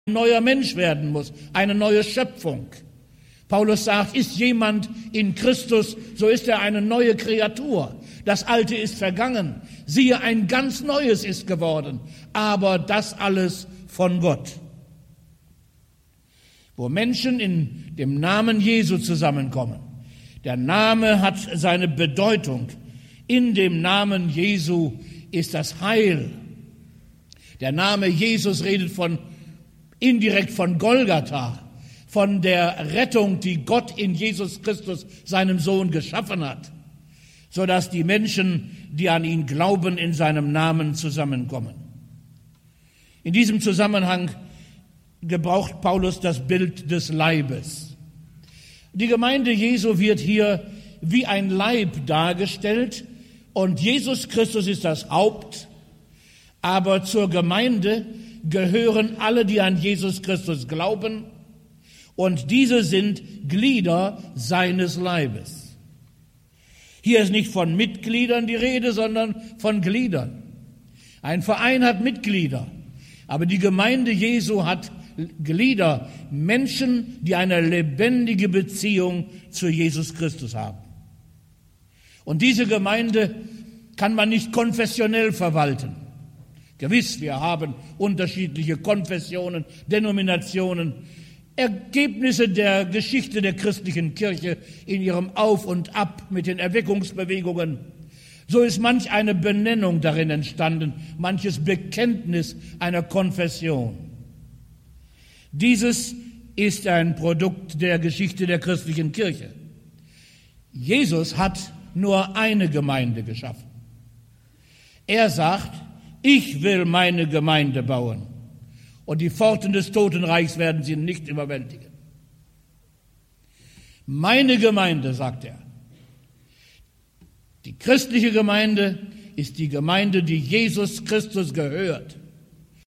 neuer Mensch werden muss, eine neue Schöpfung. Paulus sagt, ist jemand in Christus, so ist er eine neue Kreatur. Das Alte ist vergangen. Siehe, ein ganz Neues ist geworden. Aber das alles von Gott. Wo Menschen in dem Namen Jesu zusammenkommen. Der Name hat seine Bedeutung. In dem Namen Jesu ist das Heil. Der Name Jesus redet indirekt von Golgatha, von der Rettung, die Gott in Jesus Christus, seinem Sohn, geschaffen hat, sodass die Menschen, die an ihn glauben, in seinem Namen zusammenkommen. In diesem Zusammenhang gebraucht Paulus das Bild des Leibes. Die Gemeinde Jesu wird hier wie ein Leib dargestellt und Jesus Christus ist das Haupt, aber zur Gemeinde gehören alle, die an Jesus Christus glauben, und diese sind Glieder seines Leibes. Hier ist nicht von Mitgliedern die Rede, sondern von Gliedern. Ein Verein hat Mitglieder, aber die Gemeinde Jesu hat Glieder, Menschen, die eine lebendige Beziehung zu Jesus Christus haben. Und diese Gemeinde kann man nicht konfessionell verwalten. Gewiss, wir haben unterschiedliche Konfessionen, Denominationen, Ergebnisse der Geschichte der christlichen Kirche in ihrem Auf und Ab mit den Erweckungsbewegungen. So ist manch eine Benennung darin entstanden, manches Bekenntnis einer Konfession. Dieses ist ein Produkt der Geschichte der christlichen Kirche. Jesus hat nur eine Gemeinde geschaffen. Er sagt, ich will meine Gemeinde bauen und die Pforten des Totenreichs werden sie nicht überwältigen. Meine Gemeinde, sagt er. Die christliche Gemeinde ist die Gemeinde, die Jesus Christus gehört.